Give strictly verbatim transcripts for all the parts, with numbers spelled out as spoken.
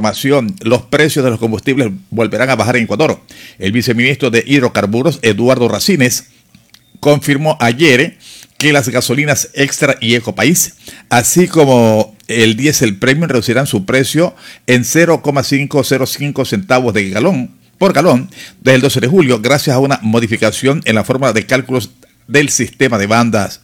información. Los precios de los combustibles volverán a bajar en Ecuador. El viceministro de Hidrocarburos, Eduardo Racines, confirmó ayer que las gasolinas Extra y Ecopaís, así como el diésel premium, reducirán su precio en cero coma quinientos cinco centavos de galón por galón desde el doce de julio, gracias a una modificación en la fórmula de cálculos del sistema de bandas.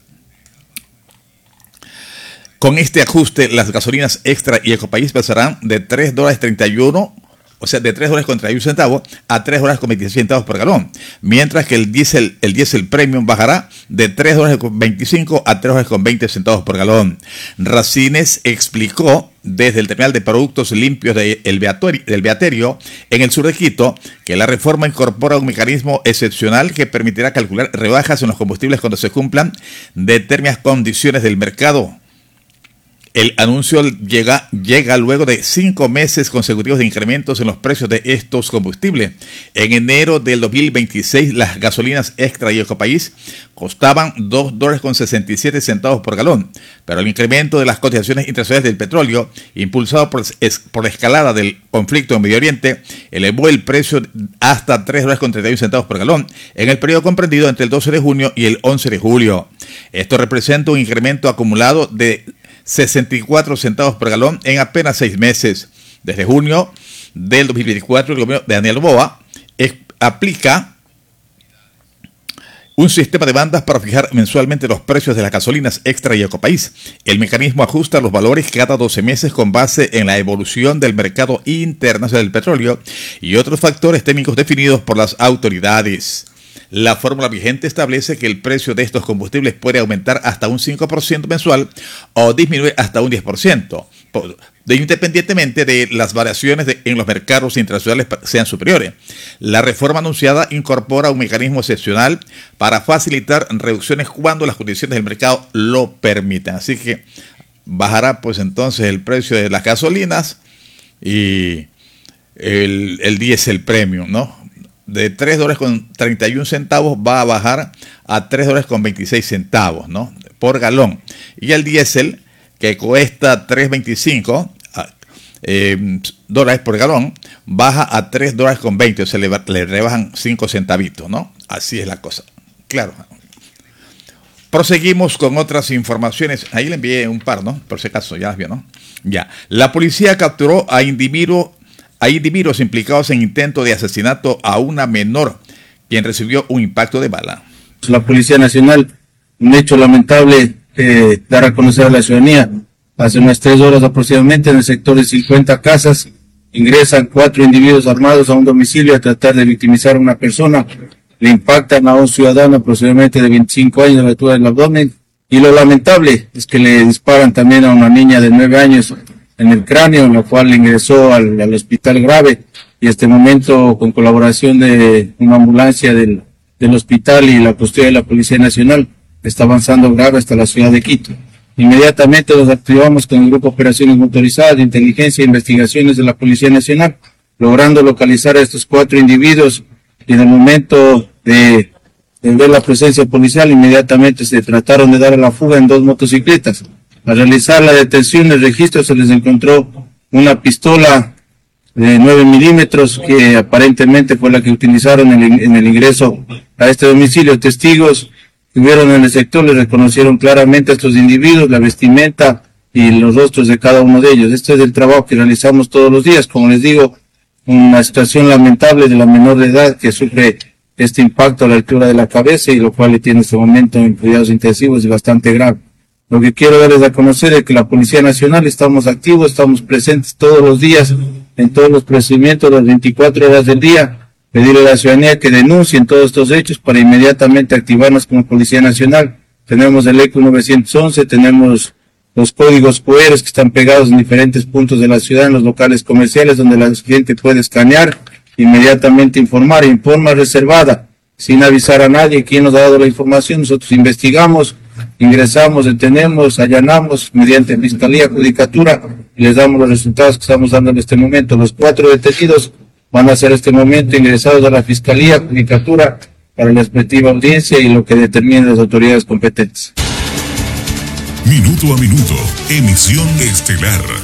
Con este ajuste, las gasolinas Extra y Ecopaís pasarán de tres dólares treinta y uno, o sea, de tres dólares con treinta y un centavos a tres dólares con veintiséis centavos por galón, mientras que el diésel, el diésel premium bajará de tres dólares con veinticinco a tres dólares con veinte centavos por galón. Racines explicó desde el terminal de productos limpios de el Beaterio, del Beaterio en el sur de Quito que la reforma incorpora un mecanismo excepcional que permitirá calcular rebajas en los combustibles cuando se cumplan determinadas condiciones del mercado. El anuncio llega, llega luego de cinco meses consecutivos de incrementos en los precios de estos combustibles. En enero del dos mil veintiséis, las gasolinas Extra y Ecopaís costaban dos dólares con sesenta y siete centavos por galón, pero el incremento de las cotizaciones internacionales del petróleo, impulsado por, es, por la escalada del conflicto en Medio Oriente, elevó el precio hasta tres dólares con treinta y un centavos por galón en el periodo comprendido entre el doce de junio y el once de julio. Esto representa un incremento acumulado de sesenta y cuatro centavos por galón en apenas seis meses. Desde junio del dos mil veinticuatro, el gobierno de Daniel Noboa es, aplica un sistema de bandas para fijar mensualmente los precios de las gasolinas Extra y Ecopaís. El mecanismo ajusta los valores cada doce meses con base en la evolución del mercado internacional del petróleo y otros factores técnicos definidos por las autoridades. La fórmula vigente establece que el precio de estos combustibles puede aumentar hasta un cinco por ciento mensual o disminuir hasta un diez por ciento, de, independientemente de las variaciones de, en los mercados internacionales sean superiores. La reforma anunciada incorpora un mecanismo excepcional para facilitar reducciones cuando las condiciones del mercado lo permitan. Así que bajará pues entonces el precio de las gasolinas y el, el diésel premium, ¿no? De tres dólares con treinta y un centavos va a bajar a tres dólares con veintiséis centavos, ¿no? Por galón. Y el diésel, que cuesta tres veinticinco eh, dólares por galón, baja a tres dólares con veinte, o sea, le, le rebajan cinco centavitos, ¿no? Así es la cosa. Claro. Proseguimos con otras informaciones. Ahí le envié un par, ¿no? Por si acaso, ya las vio, ¿no? Ya. La policía capturó a individuos Hay individuos implicados en intento de asesinato a una menor, quien recibió un impacto de bala. La Policía Nacional, un hecho lamentable eh, dar a conocer a la ciudadanía. Hace unas tres horas aproximadamente, en el sector de cincuenta casas, ingresan cuatro individuos armados a un domicilio a tratar de victimizar a una persona. Le impactan a un ciudadano aproximadamente de veinticinco años a la altura del abdomen. Y lo lamentable es que le disparan también a una niña de nueve años en el cráneo, en la cual ingresó al, al hospital grave, y este momento, con colaboración de una ambulancia del, del hospital y la custodia de la Policía Nacional, está avanzando grave hasta la ciudad de Quito. Inmediatamente nos activamos con el Grupo de Operaciones Motorizadas de Inteligencia e Investigaciones de la Policía Nacional, logrando localizar a estos cuatro individuos, y en el momento de, de ver la presencia policial, inmediatamente se trataron de dar a la fuga en dos motocicletas. Al realizar la detención, el registro, se les encontró una pistola de nueve milímetros que aparentemente fue la que utilizaron en el, en el ingreso a este domicilio. Testigos que vieron en el sector les reconocieron claramente a estos individuos, la vestimenta y los rostros de cada uno de ellos. Este es el trabajo que realizamos todos los días. Como les digo, una situación lamentable de la menor de edad que sufre este impacto a la altura de la cabeza, y lo cual le tiene en este momento en cuidados intensivos y bastante grave. Lo que quiero darles a conocer es que la Policía Nacional estamos activos, estamos presentes todos los días, en todos los procedimientos, las veinticuatro horas del día. Pedirle a la ciudadanía que denuncien todos estos hechos para inmediatamente activarnos como Policía Nacional. Tenemos el E C U novecientos once, tenemos los códigos Q R que están pegados en diferentes puntos de la ciudad, en los locales comerciales, donde la gente puede escanear, inmediatamente informar, informa reservada, sin avisar a nadie quién nos ha dado la información. Nosotros investigamos, ingresamos, detenemos, allanamos mediante Fiscalía, Judicatura, y les damos los resultados que estamos dando en este momento. Los cuatro detenidos van a ser en este momento ingresados a la Fiscalía, Judicatura, para la respectiva audiencia y lo que determinen las autoridades competentes. Minuto a minuto, emisión estelar.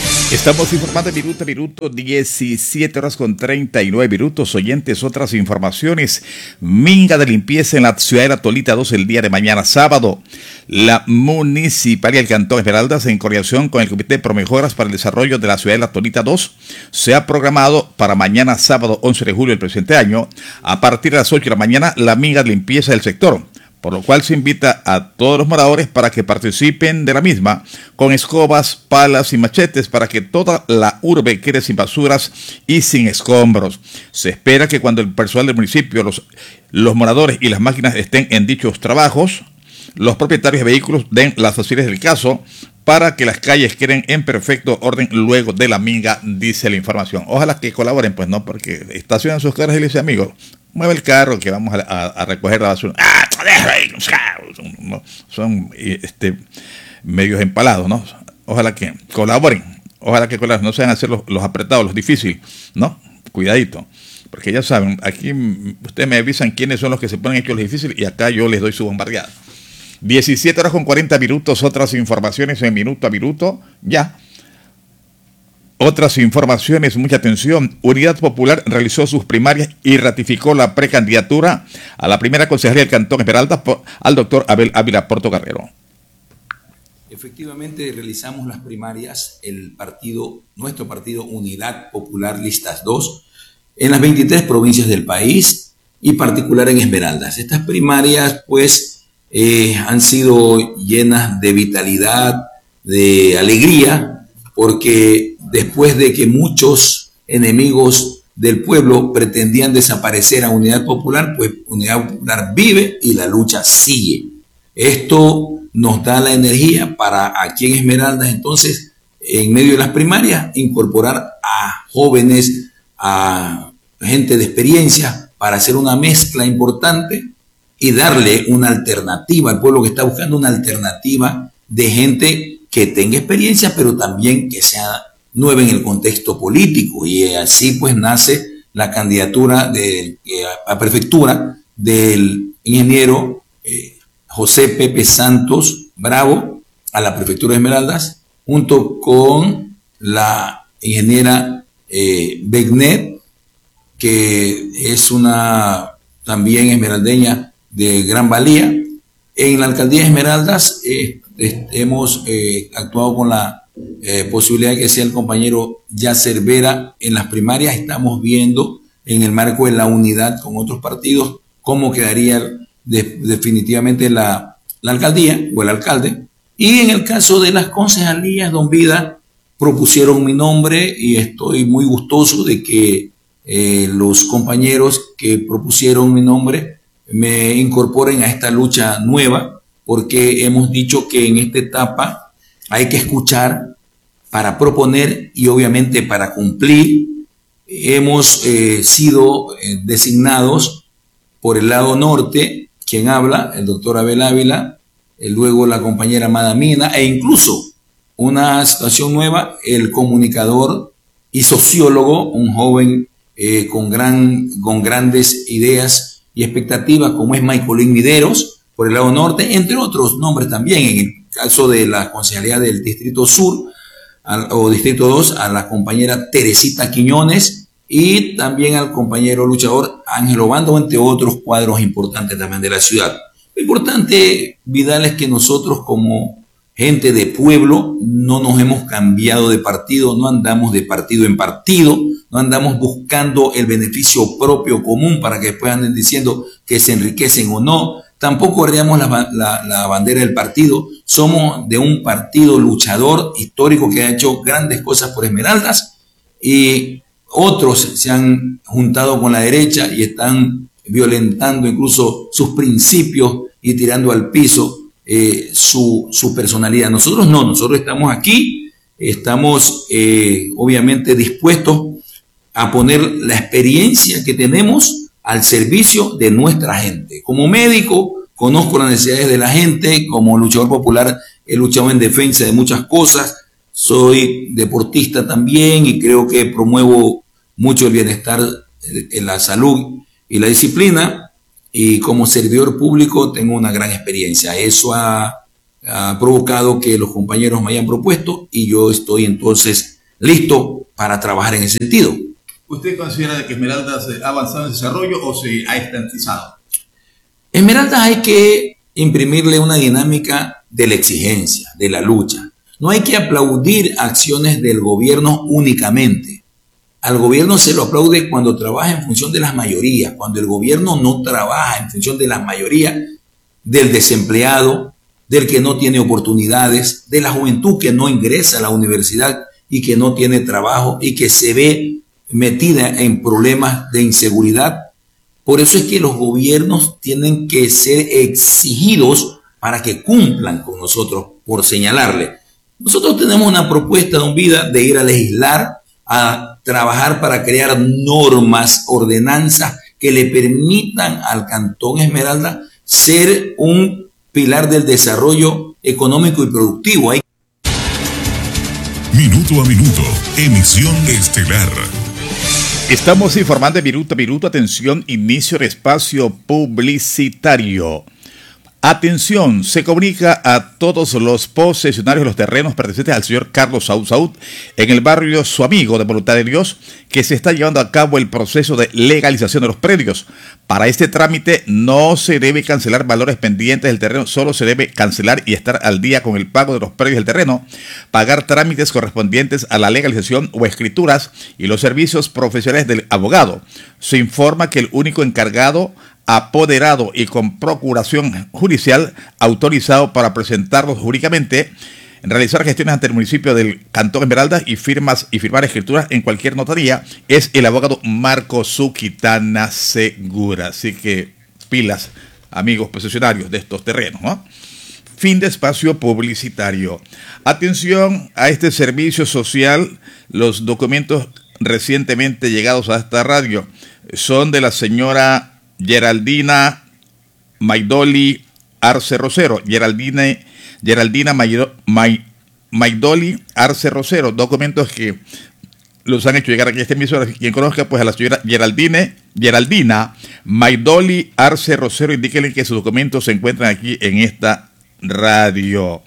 Estamos informando minuto a minuto, diecisiete horas con treinta y nueve minutos. Oyentes, otras informaciones. Minga de limpieza en la ciudad de La Tolita dos el día de mañana sábado. La Municipalidad del Cantón Esmeraldas, en coordinación con el Comité de Promejoras para el Desarrollo de la ciudad de La Tolita dos, se ha programado para mañana sábado once de julio del presente año, a partir de las ocho de la mañana, la minga de limpieza del sector, por lo cual se invita a todos los moradores para que participen de la misma con escobas, palas y machetes para que toda la urbe quede sin basuras y sin escombros. Se espera que cuando el personal del municipio, los, los moradores y las máquinas estén en dichos trabajos, los propietarios de vehículos den las facilidades del caso para que las calles queden en perfecto orden luego de la minga, dice la información. Ojalá que colaboren, pues no, porque estacionan sus carros y le dicen, amigos, mueve el carro que vamos a, a, a recoger la basura. ¡Ah, son, no, son este, medios empalados, ¿no? Ojalá que colaboren, ojalá que colaboren, no sean hacer los, los apretados, los difíciles, ¿no? Cuidadito, porque ya saben, aquí ustedes me avisan quiénes son los que se ponen hechos los difíciles y acá yo les doy su bombardeada. diecisiete horas con cuarenta minutos, otras informaciones en minuto a minuto, ya. Otras informaciones, mucha atención. Unidad Popular realizó sus primarias y ratificó la precandidatura a la primera concejalía del Cantón Esmeraldas por, al doctor Abel Ávila Portocarrero. Efectivamente realizamos las primarias, el partido, nuestro partido Unidad Popular Listas dos, en las veintitrés provincias del país y particular en Esmeraldas. Estas primarias pues eh, han sido llenas de vitalidad, de alegría, porque después de que muchos enemigos del pueblo pretendían desaparecer a Unidad Popular, pues Unidad Popular vive y la lucha sigue. Esto nos da la energía para aquí en Esmeraldas, entonces, en medio de las primarias, incorporar a jóvenes, a gente de experiencia, para hacer una mezcla importante y darle una alternativa al pueblo que está buscando una alternativa de gente que tenga experiencia, pero también que sea nueva en el contexto político. Y así pues nace la candidatura de, eh, a prefectura del ingeniero eh, José Pepe Santos Bravo a la prefectura de Esmeraldas, junto con la ingeniera eh, Begnet, que es una también esmeraldeña de gran valía. En la alcaldía de Esmeraldas eh, hemos eh, actuado con la eh, posibilidad de que sea el compañero Yacer Vera en las primarias. Estamos viendo en el marco de la unidad con otros partidos cómo quedaría de, definitivamente la, la alcaldía o el alcalde. Y en el caso de las concejalías, don Vida, propusieron mi nombre y estoy muy gustoso de que eh, los compañeros que propusieron mi nombre me incorporen a esta lucha nueva, porque hemos dicho que en esta etapa hay que escuchar para proponer y obviamente para cumplir. Hemos eh, sido eh, designados por el lado norte, quien habla, el doctor Abel Ávila, eh, luego la compañera Madamina, e incluso una situación nueva, el comunicador y sociólogo, un joven eh, con, gran, con grandes ideas y expectativas, como es Michaelín Mideros, por el lado norte, entre otros nombres también. En el caso de la concejalía del Distrito Sur al, o Distrito dos, a la compañera Teresita Quiñones y también al compañero luchador Ángel Obando, entre otros cuadros importantes también de la ciudad. Lo importante, Vidal, es que nosotros como gente de pueblo no nos hemos cambiado de partido, no andamos de partido en partido, no andamos buscando el beneficio propio común para que después anden diciendo que se enriquecen o no. Tampoco arriamos la, la, la bandera del partido. Somos de un partido luchador histórico que ha hecho grandes cosas por Esmeraldas, y otros se han juntado con la derecha y están violentando incluso sus principios y tirando al piso eh, su, su personalidad. Nosotros no, nosotros estamos aquí, estamos eh, obviamente dispuestos a poner la experiencia que tenemos al servicio de nuestra gente. Como médico, conozco las necesidades de la gente, como luchador popular he luchado en defensa de muchas cosas, soy deportista también y creo que promuevo mucho el bienestar en la salud y la disciplina, y como servidor público tengo una gran experiencia. Eso ha, ha provocado que los compañeros me hayan propuesto y yo estoy entonces listo para trabajar en ese sentido. ¿Usted considera que Esmeraldas ha avanzado en desarrollo o se ha estatizado? Esmeraldas hay que imprimirle una dinámica de la exigencia, de la lucha. No hay que aplaudir acciones del gobierno únicamente. Al gobierno se lo aplaude cuando trabaja en función de las mayorías. Cuando el gobierno no trabaja en función de las mayorías, del desempleado, del que no tiene oportunidades, de la juventud que no ingresa a la universidad y que no tiene trabajo y que se ve metida en problemas de inseguridad. Por eso es que los gobiernos tienen que ser exigidos para que cumplan con nosotros, por señalarle. Nosotros tenemos una propuesta, don Vida, de ir a legislar, a trabajar para crear normas, ordenanzas que le permitan al Cantón Esmeralda ser un pilar del desarrollo económico y productivo. Hay... Minuto a minuto, emisión estelar. Estamos informando de minuto a minuto. Atención, inicio de espacio publicitario. Atención, se comunica a todos los posesionarios de los terrenos pertenecientes al señor Carlos Saúl Saúd en el barrio Su Amigo de Voluntad de Dios que se está llevando a cabo el proceso de legalización de los predios. Para este trámite no se debe cancelar valores pendientes del terreno, solo se debe cancelar y estar al día con el pago de los predios del terreno, pagar trámites correspondientes a la legalización o escrituras y los servicios profesionales del abogado. Se informa que el único encargado apoderado y con procuración judicial autorizado para presentarlos jurídicamente, realizar gestiones ante el municipio del Cantón Esmeraldas y firmas y firmar escrituras en cualquier notaría es el abogado Marco Suquitana Segura. Así que pilas, amigos posesionarios de estos terrenos, ¿no? Fin de espacio publicitario. Atención a este servicio social. Los documentos recientemente llegados a esta radio son de la señora Geraldina Maidoli Arce Rosero. Geraldina, Geraldina Maido, May, Maidoli Arce Rosero. Documentos que los han hecho llegar aquí a esta emisora. Quien conozca pues a la señora Geraldine, Geraldina Maidoli Arce Rosero, indíquenle que sus documentos se encuentran aquí en esta radio.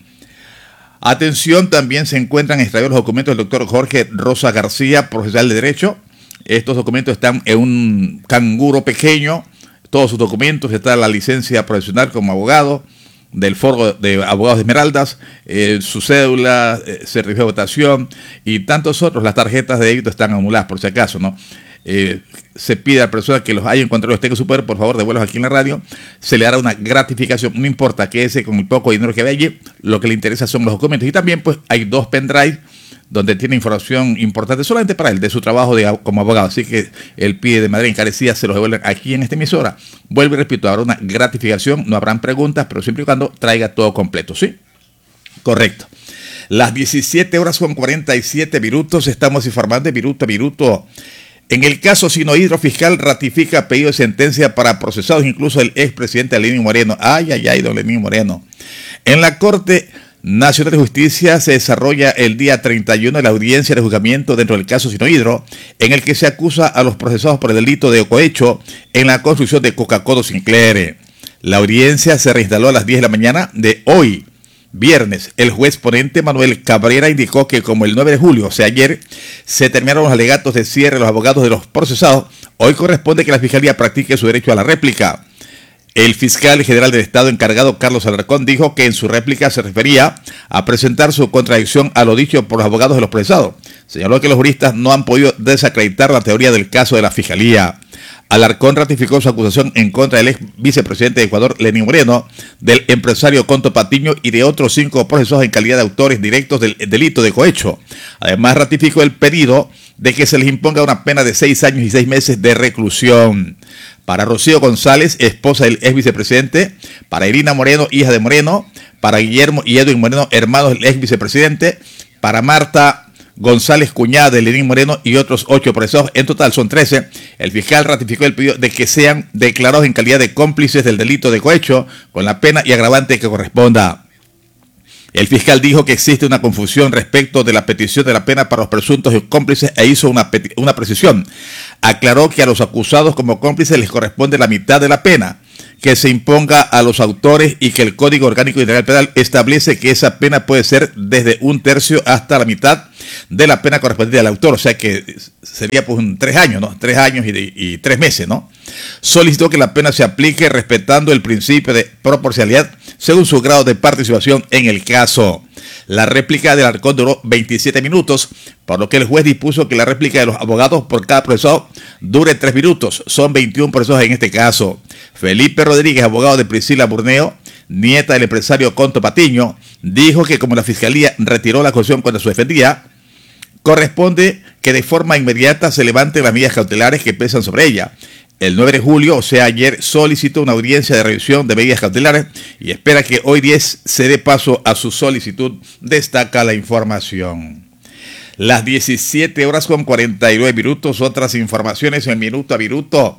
Atención, también se encuentran extraídos los documentos del doctor Jorge Rosa García, profesional de Derecho. Estos documentos están en un canguro pequeño. Todos sus documentos, está la licencia profesional como abogado del Foro de Abogados de Esmeraldas, eh, su cédula, eh, certificado de votación y tantos otros. Las tarjetas de débito están anuladas, por si acaso, ¿no? Eh, se pide a la persona que los haya encontrado, los tenga en su poder, por favor, devuélvalos aquí en la radio. Se le dará una gratificación, no importa que ese con el poco dinero que ve allí, lo que le interesa son los documentos. Y también, pues, hay dos pendrives donde tiene información importante solamente para él, de su trabajo de, como abogado. Así que él pide de manera encarecida, se los devuelven aquí en esta emisora. Vuelvo y repito, habrá una gratificación, no habrán preguntas, pero siempre y cuando traiga todo completo, ¿sí? Correcto. Las diecisiete horas con cuarenta y siete minutos, estamos informando de minuto a minuto. En el caso Sinohidro, fiscal ratifica pedido de sentencia para procesados, incluso el expresidente Lenín Moreno. Ay, ay, ay, don Lenín Moreno. En la Corte Nacional de Justicia se desarrolla el día treinta y uno de la audiencia de juzgamiento dentro del caso Sinohidro, en el que se acusa a los procesados por el delito de cohecho en la construcción de Coca-Cola Sinclair. La audiencia se reinstaló a las diez de la mañana de hoy, viernes. El juez ponente Manuel Cabrera indicó que como el nueve de julio, o sea ayer, se terminaron los alegatos de cierre de los abogados de los procesados, hoy corresponde que la Fiscalía practique su derecho a la réplica. El fiscal general del Estado encargado, Carlos Alarcón, dijo que en su réplica se refería a presentar su contradicción a lo dicho por los abogados de los procesados. Señaló que los juristas no han podido desacreditar la teoría del caso de la Fiscalía. Alarcón ratificó su acusación en contra del ex vicepresidente de Ecuador, Lenín Moreno, del empresario Conto Patiño y de otros cinco procesados en calidad de autores directos del delito de cohecho. Además, ratificó el pedido de que se les imponga una pena de seis años y seis meses de reclusión. Para Rocío González, esposa del ex vicepresidente, para Irina Moreno, hija de Moreno, para Guillermo y Edwin Moreno, hermanos del ex vicepresidente, para Marta González, cuñada de Lenín Moreno, y otros ocho procesados, en total son trece. El fiscal ratificó el pedido de que sean declarados en calidad de cómplices del delito de cohecho, con la pena y agravante que corresponda. El fiscal dijo que existe una confusión respecto de la petición de la pena para los presuntos cómplices e hizo una, una precisión. Aclaró que a los acusados como cómplices les corresponde la mitad de la pena, que se imponga a los autores y que el Código Orgánico Integral Penal establece que esa pena puede ser desde un tercio hasta la mitad de la pena correspondiente al autor, o sea que sería pues un tres años, ¿no? Tres años y, de, y tres meses, ¿no? Solicitó que la pena se aplique respetando el principio de proporcionalidad según su grado de participación en el caso. La réplica del Alarcón duró veintisiete minutos, por lo que el juez dispuso que la réplica de los abogados por cada procesado dure tres minutos. Son veintiún procesados en este caso. Felipe Rodríguez, abogado de Priscila Burneo, nieta del empresario Conto Patiño, dijo que como la Fiscalía retiró la acusación contra su defendida, corresponde que de forma inmediata se levanten las medidas cautelares que pesan sobre ella. El nueve de julio, o sea ayer, solicitó una audiencia de revisión de medidas cautelares y espera que hoy diez se dé paso a su solicitud, destaca la información. Las diecisiete horas con cuarenta y nueve minutos, otras informaciones en Minuto a Minuto.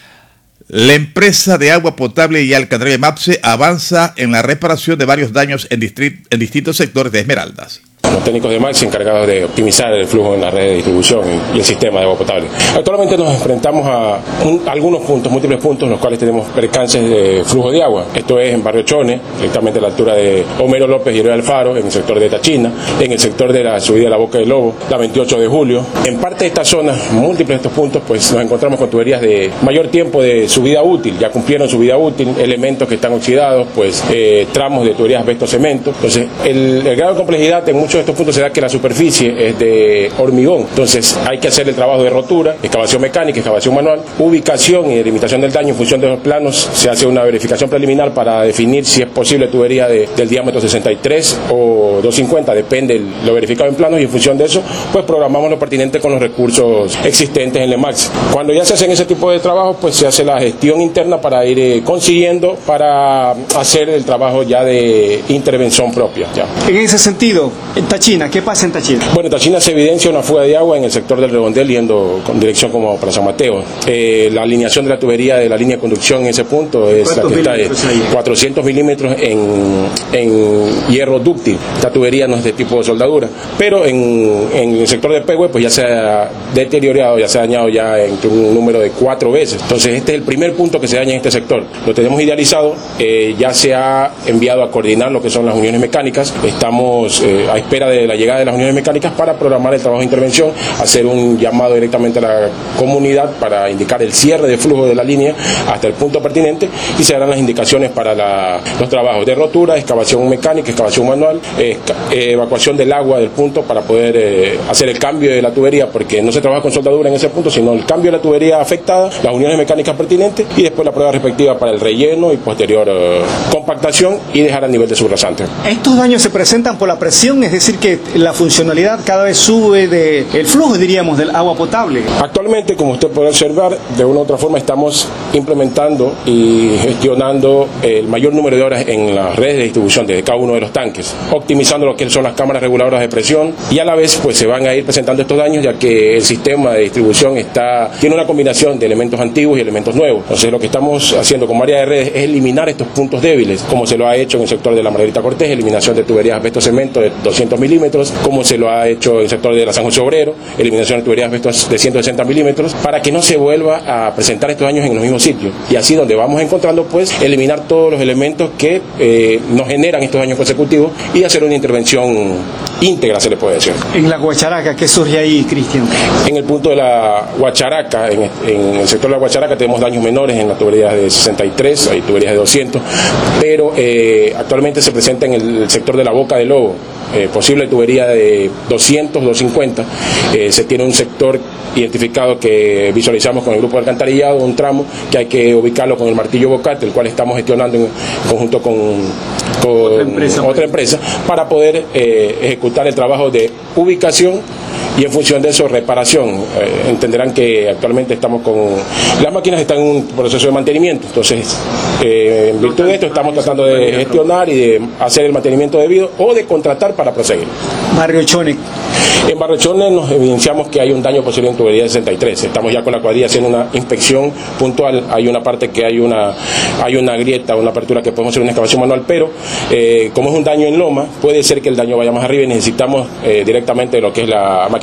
La empresa de agua potable y alcantarilla MAPSE avanza en la reparación de varios daños en, en distintos sectores de Esmeraldas. Los técnicos de MAPSE encargados de optimizar el flujo en la red de distribución y el sistema de agua potable. Actualmente nos enfrentamos a un, algunos puntos, múltiples puntos, en los cuales tenemos percances de flujo de agua. Esto es en Barrio Chone, directamente a la altura de Homero López y Eloy Alfaro, en el sector de Tachina, en el sector de la subida de la Boca del Lobo, la veintiocho de julio. En parte de esta zona, múltiples de estos puntos, pues nos encontramos con tuberías de mayor tiempo de su vida útil. Ya cumplieron su vida útil, elementos que están oxidados, pues eh, tramos de tuberías asbesto cemento. Entonces, el, el grado de complejidad en muchos de estos puntos se da que la superficie es de hormigón, entonces hay que hacer el trabajo de rotura, excavación mecánica, excavación manual, ubicación y delimitación del daño en función de los planos. Se hace una verificación preliminar para definir si es posible tubería de, del diámetro sesenta y tres o doscientos cincuenta, depende de lo verificado en planos, y en función de eso pues programamos lo pertinente con los recursos existentes en el MAPSE. Cuando ya se hacen ese tipo de trabajos, pues se hace la gestión interna para ir eh, consiguiendo para hacer el trabajo ya de intervención propia. Ya. En ese sentido, en Tachina, ¿qué pasa en Tachina? Bueno, en Tachina se evidencia una fuga de agua en el sector del Redondel yendo con dirección como para San Mateo. Eh, la alineación de la tubería de la línea de conducción en ese punto es la que está de cuatrocientos milímetros en, en hierro dúctil. Esta tubería no es de tipo de soldadura, pero en, en el sector de Pehue pues ya se ha deteriorado, ya se ha dañado ya en un número de cuatro veces. Entonces este es el primer punto que se daña en este sector. Lo tenemos idealizado, eh, ya se ha enviado a coordinar lo que son las uniones mecánicas. Estamos eh, a espera de la llegada de las uniones mecánicas para programar el trabajo de intervención, hacer un llamado directamente a la comunidad para indicar el cierre de flujo de la línea hasta el punto pertinente, y se harán las indicaciones para la, los trabajos de rotura, excavación mecánica, excavación manual, eh, evacuación del agua del punto para poder eh, hacer el cambio de la tubería, porque no se trabaja con soldadura en ese punto, sino el cambio de la tubería afectada, las uniones mecánicas pertinentes y después la prueba respectiva para el relleno y posterior eh, compactación y dejar a nivel de subrasante. Estos daños se presentan por la presión, es decir, que la funcionalidad cada vez sube de el flujo, diríamos, del agua potable. Actualmente, como usted puede observar, de una u otra forma estamos implementando y gestionando el mayor número de horas en las redes de distribución de cada uno de los tanques, optimizando lo que son las cámaras reguladoras de presión, y a la vez pues se van a ir presentando estos daños, ya que el sistema de distribución está tiene una combinación de elementos antiguos y elementos nuevos. Entonces lo que estamos haciendo como área de redes es eliminar estos puntos débiles, como se lo ha hecho en el sector de la Margarita Cortés, eliminación de tuberías asbesto cemento de doscientos milímetros, como se lo ha hecho en el sector de la San José Obrero, eliminación de tuberías de ciento sesenta milímetros, para que no se vuelva a presentar estos daños en los mismos sitios, y así donde vamos encontrando pues eliminar todos los elementos que eh, nos generan estos daños consecutivos y hacer una intervención íntegra, se le puede decir. En la Guacharaca, ¿qué surge ahí, Cristian? En el punto de la Guacharaca, en, en el sector de la Guacharaca tenemos daños menores en las tuberías de sesenta y tres, hay tuberías de doscientos, pero eh, actualmente se presenta en el sector de la Boca del Lobo, eh, posible tubería de doscientos, doscientos cincuenta, eh, se tiene un sector identificado que visualizamos con el grupo de alcantarillado, un tramo que hay que ubicarlo con el martillo Bocate, el cual estamos gestionando en conjunto con, con otra, empresa, otra empresa para poder eh, ejecutar el trabajo de ubicación y en función de eso reparación. Eh, entenderán que actualmente estamos con las máquinas están en un proceso de mantenimiento, entonces eh, en virtud de esto estamos tratando de gestionar y de hacer el mantenimiento debido o de contratar para proseguir. Barrio Chone. En Barrio Chone nos evidenciamos que hay un daño posible en tubería de sesenta y tres. Estamos ya con la cuadrilla haciendo una inspección puntual. Hay una parte que hay una hay una grieta, una apertura que podemos hacer una excavación manual, pero eh, como es un daño en loma, puede ser que el daño vaya más arriba y necesitamos eh, directamente lo que es la máquina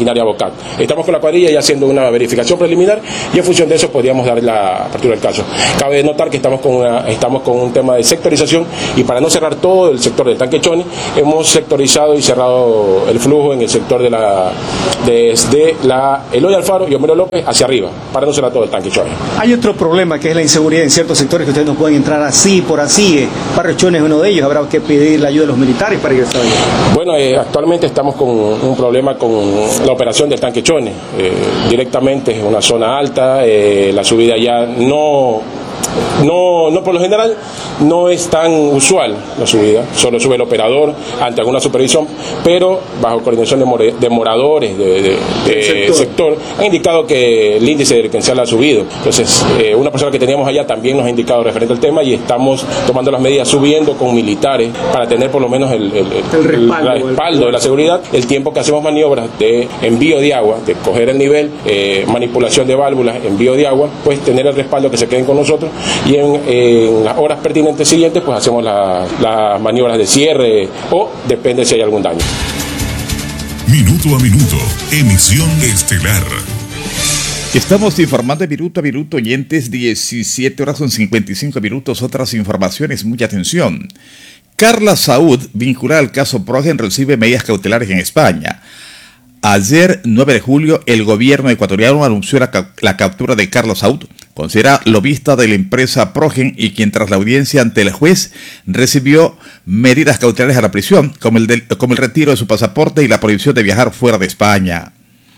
maquinaria Bocat. Estamos con la cuadrilla ya haciendo una verificación preliminar y en función de eso podríamos dar la apertura del caso. Cabe notar que estamos con, una, estamos con un tema de sectorización y para no cerrar todo el sector del tanque Choni, hemos sectorizado y cerrado el flujo en el sector de la desde la Eloy Alfaro y Homero López hacia arriba, para no cerrar todo el tanque Choni. Hay otro problema que es la inseguridad en ciertos sectores que ustedes no pueden entrar así por así. Barrio Choni es uno de ellos, habrá que pedir la ayuda de los militares para ingresar allá. Bueno, eh, actualmente estamos con un problema con la operación del tanque Choni. Eh, directamente es una zona alta, eh, la subida ya no... No, no por lo general no es tan usual la subida, solo sube el operador ante alguna supervisión, pero bajo coordinación de, more, de moradores de, de, de sector. sector han indicado que el índice delincuencial ha subido. Entonces, eh, una persona que teníamos allá también nos ha indicado referente al tema y estamos tomando las medidas, subiendo con militares para tener por lo menos el, el, el, el respaldo, el respaldo de la seguridad, el tiempo que hacemos maniobras de envío de agua, de coger el nivel, eh, manipulación de válvulas, envío de agua, pues tener el respaldo que se queden con nosotros. Y en, en las horas pertinentes siguientes pues hacemos las la maniobras de cierre o depende si hay algún daño. Minuto a minuto, emisión estelar. Estamos informando de minuto a minuto, oyentes, diecisiete horas con cincuenta y cinco minutos. Otras informaciones, mucha atención. Carla Saúd, vinculada al caso Progen, recibe medidas cautelares en España. Ayer, nueve de julio, el gobierno ecuatoriano anunció la, la captura de Carla Saúd, considerada lobista de la empresa Progen y quien tras la audiencia ante el juez recibió medidas cautelares a la prisión, como el, del, como el retiro de su pasaporte y la prohibición de viajar fuera de España.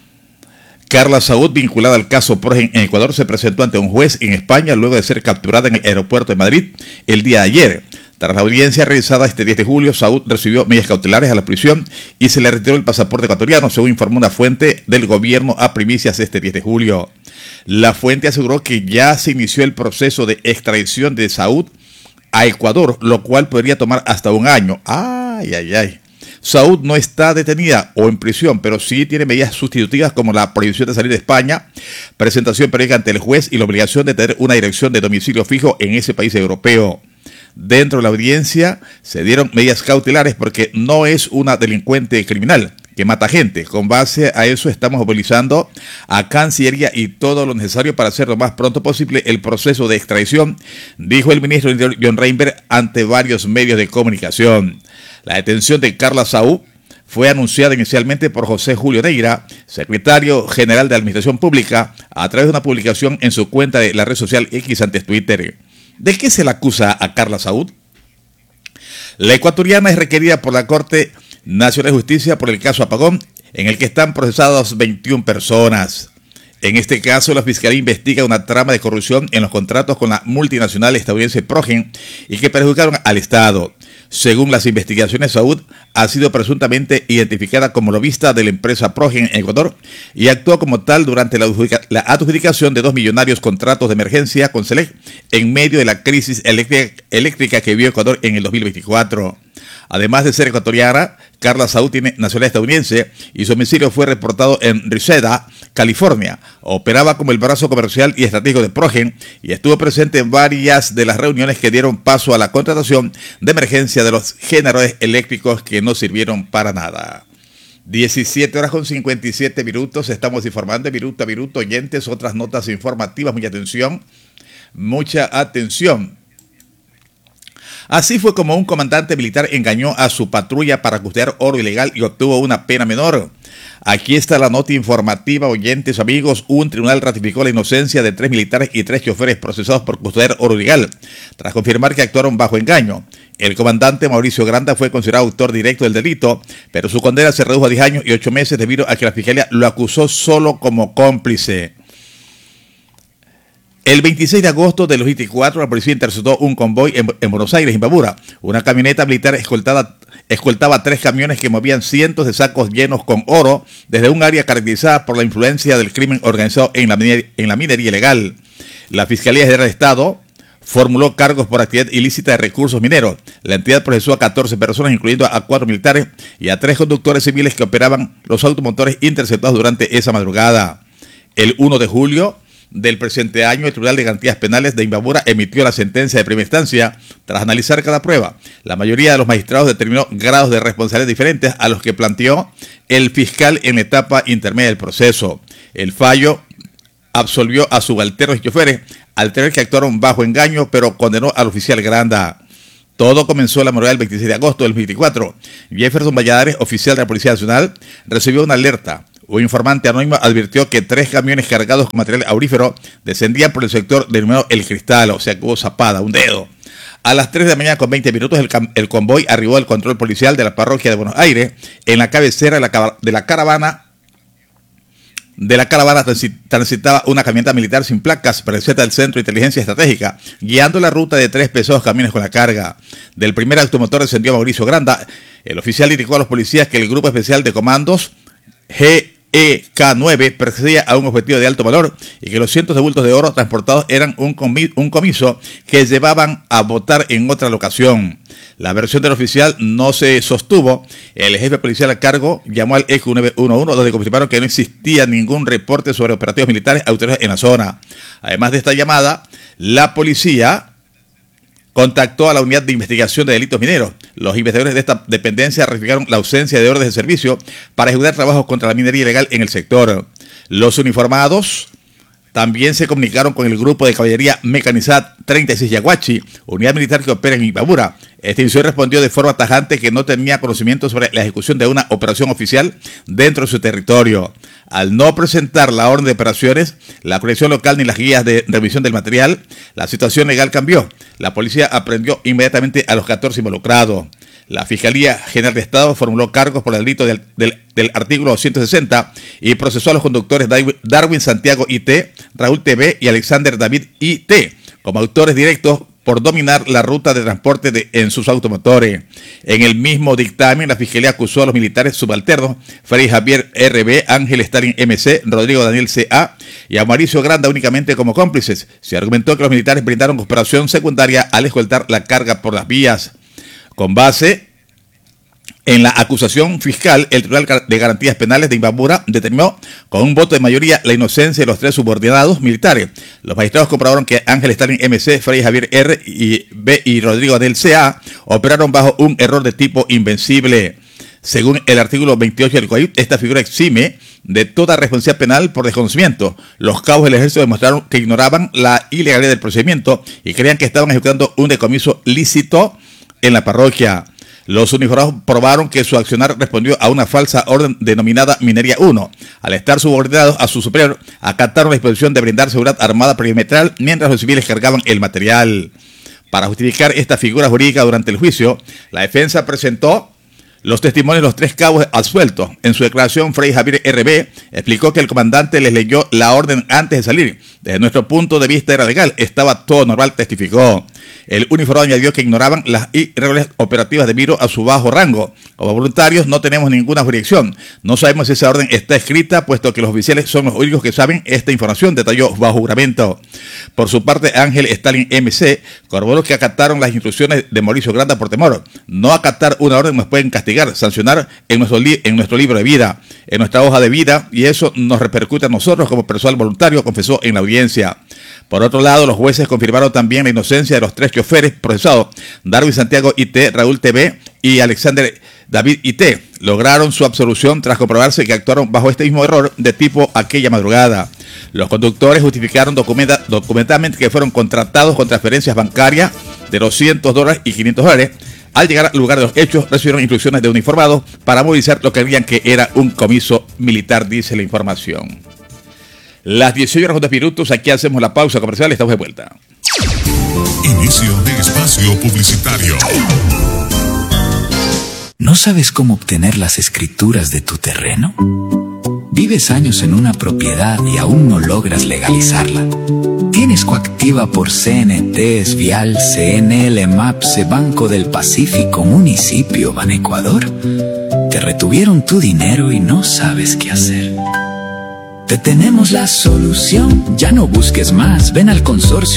Carla Saúd, vinculada al caso Progen en Ecuador, se presentó ante un juez en España luego de ser capturada en el aeropuerto de Madrid el día de ayer. Tras la audiencia realizada este diez de julio, Saúd recibió medidas cautelares a la prisión y se le retiró el pasaporte ecuatoriano, según informó una fuente del gobierno a Primicias este diez de julio. La fuente aseguró que ya se inició el proceso de extradición de Saúd a Ecuador, lo cual podría tomar hasta un año. Ay, ay, ay. Saúd no está detenida o en prisión, pero sí tiene medidas sustitutivas como la prohibición de salir de España, presentación periódica ante el juez y la obligación de tener una dirección de domicilio fijo en ese país europeo. Dentro de la audiencia se dieron medidas cautelares porque no es una delincuente criminal que mata gente. Con base a eso estamos movilizando a Cancillería y todo lo necesario para hacer lo más pronto posible el proceso de extradición, dijo el ministro del Interior John Reinberg ante varios medios de comunicación. La detención de Carla Saúd fue anunciada inicialmente por José Julio Neira, secretario general de Administración Pública, a través de una publicación en su cuenta de la red social X, antes Twitter. ¿De qué se le acusa a Carla Saúd? La ecuatoriana es requerida por la Corte Nacional de Justicia por el caso Apagón, en el que están procesadas veintiuna personas. En este caso, la Fiscalía investiga una trama de corrupción en los contratos con la multinacional estadounidense Progen y que perjudicaron al Estado. Según las investigaciones, Saúd ha sido presuntamente identificada como lobista de la empresa Progen en Ecuador y actuó como tal durante la, adjudica la adjudicación de dos millonarios contratos de emergencia con Selec en medio de la crisis eléctrica, eléctrica que vivió Ecuador en el dos mil veinticuatro. Además de ser ecuatoriana, Carla Saúd tiene nacionalidad estadounidense y su domicilio fue reportado en Reseda, California. Operaba como el brazo comercial y estratégico de Progen y estuvo presente en varias de las reuniones que dieron paso a la contratación de emergencia de los generadores eléctricos que no sirvieron para nada. diecisiete horas con cincuenta y siete minutos, estamos informando de minuto a minuto, oyentes, otras notas informativas, mucha atención, mucha atención. Así fue como un comandante militar engañó a su patrulla para custodiar oro ilegal y obtuvo una pena menor. Aquí está la nota informativa, oyentes, amigos. Un tribunal ratificó la inocencia de tres militares y tres choferes procesados por custodiar oro ilegal, tras confirmar que actuaron bajo engaño. El comandante Mauricio Granda fue considerado autor directo del delito, pero su condena se redujo a diez años y ocho meses debido a que la Fiscalía lo acusó solo como cómplice. El veintiséis de agosto de dos mil veinticuatro, la policía interceptó un convoy en, en Buenos Aires, Imbabura. Una camioneta militar escoltada, escoltaba tres camiones que movían cientos de sacos llenos con oro desde un área caracterizada por la influencia del crimen organizado en la, en la minería ilegal. La Fiscalía General de Estado formuló cargos por actividad ilícita de recursos mineros. La entidad procesó a catorce personas, incluyendo a cuatro militares y a tres conductores civiles que operaban los automotores interceptados durante esa madrugada. El uno de julio del presente año, el Tribunal de Garantías Penales de Imbabura emitió la sentencia de primera instancia tras analizar cada prueba. La mayoría de los magistrados determinó grados de responsabilidad diferentes a los que planteó el fiscal en la etapa intermedia del proceso. El fallo absolvió a subalternos y choferes al tener que actuaron bajo engaño, pero condenó al oficial Granda. Todo comenzó la madrugada del veintiséis de agosto del veinticuatro. Jefferson Valladares, oficial de la Policía Nacional, recibió una alerta. Un informante anónimo advirtió que tres camiones cargados con material aurífero descendían por el sector denominado El Cristal, o sea que hubo zapada, un dedo. A las tres de la mañana con veinte minutos el, el convoy arribó al control policial de la parroquia de Buenos Aires en la cabecera de la, de la caravana. De la caravana transitaba una camioneta militar sin placas, presenta del Centro de Inteligencia Estratégica, guiando la ruta de tres pesados camiones con la carga. Del primer automotor descendió Mauricio Granda. El oficial indicó a los policías que el Grupo Especial de Comandos G E K nueve perseguía a un objetivo de alto valor y que los cientos de bultos de oro transportados eran un, comi un comiso que llevaban a votar en otra locación. La versión del oficial no se sostuvo. El jefe policial a cargo llamó al E Q nueve uno uno, donde confirmaron que no existía ningún reporte sobre operativos militares autorizados en la zona. Además de esta llamada, la policía contactó a la Unidad de Investigación de Delitos Mineros. Los investigadores de esta dependencia ratificaron la ausencia de órdenes de servicio para ejecutar trabajos contra la minería ilegal en el sector. Los uniformados también se comunicaron con el Grupo de Caballería Mecanizada treinta y seis Yaguachi, unidad militar que opera en Imbabura. Esta institución respondió de forma tajante que no tenía conocimiento sobre la ejecución de una operación oficial dentro de su territorio. Al no presentar la orden de operaciones, la colección local ni las guías de revisión del material, la situación legal cambió. La policía aprendió inmediatamente a los catorce involucrados. La Fiscalía General de Estado formuló cargos por el delito del, del, del artículo doscientos sesenta y procesó a los conductores Darwin Santiago I T, Raúl T B y Alexander David I T como autores directos por dominar la ruta de transporte de, en sus automotores. En el mismo dictamen, la Fiscalía acusó a los militares subalternos, Freddy Javier R B, Ángel Stalin M C, Rodrigo Daniel C A y a Mauricio Granda únicamente como cómplices. Se argumentó que los militares brindaron cooperación secundaria al escoltar la carga por las vías. Con base en la acusación fiscal, el Tribunal de Garantías Penales de Imbabura determinó con un voto de mayoría la inocencia de los tres subordinados militares. Los magistrados comprobaron que Ángel Stalin M C, Freddy Javier R y B y Rodrigo del C A operaron bajo un error de tipo invencible. Según el artículo veintiocho del Código, esta figura exime de toda responsabilidad penal por desconocimiento. Los cabos del ejército demostraron que ignoraban la ilegalidad del procedimiento y creían que estaban ejecutando un decomiso lícito en la parroquia. Los uniformados probaron que su accionar respondió a una falsa orden denominada Minería uno. Al estar subordinados a su superior, acataron la disposición de brindar seguridad armada perimetral mientras los civiles cargaban el material. Para justificar esta figura jurídica durante el juicio, la defensa presentó los testimonios de los tres cabos absueltos. En su declaración, Freddy Javier R B explicó que el comandante les leyó la orden antes de salir. Desde nuestro punto de vista era legal, estaba todo normal, testificó. El uniformado añadió que ignoraban las irregularidades operativas debido a su bajo rango. Como voluntarios no tenemos ninguna jurisdicción. No sabemos si esa orden está escrita, puesto que los oficiales son los únicos que saben esta información, detalló bajo juramento. Por su parte, Ángel Stalin M C corroboró que acataron las instrucciones de Mauricio Granda por temor. No acatar una orden nos pueden castigar, sancionar en nuestro, li en nuestro libro de vida, en nuestra hoja de vida, y eso nos repercute a nosotros como personal voluntario, confesó en la audiencia. Por otro lado, los jueces confirmaron también la inocencia de los tres choferes procesados, Darwin Santiago I T, Raúl T B y Alexander David I T. Lograron su absolución tras comprobarse que actuaron bajo este mismo error de tipo aquella madrugada. Los conductores justificaron documenta documentalmente que fueron contratados con transferencias bancarias de doscientos dólares y quinientos dólares. Al llegar al lugar de los hechos, recibieron instrucciones de uniformados para movilizar lo que creían que era un comiso militar, dice la información. Las dieciocho horas con dos minutos, aquí hacemos la pausa comercial, estamos de vuelta. Inicio de espacio publicitario. ¿No sabes cómo obtener las escrituras de tu terreno? ¿Vives años en una propiedad y aún no logras legalizarla? ¿Tienes coactiva por C N T, Vial, C N L, MAPSE, Banco del Pacífico, Municipio, Banecuador? Te retuvieron tu dinero y no sabes qué hacer. Te tenemos la solución, ya no busques más, ven al consorcio